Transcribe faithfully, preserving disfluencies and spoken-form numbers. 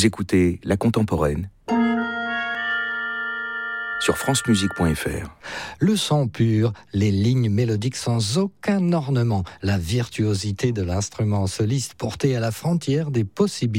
Vous écoutez La Contemporaine sur francemusique point f r. Le son pur, les lignes mélodiques sans aucun ornement, la virtuosité de l'instrument soliste porté à la frontière des possibilités.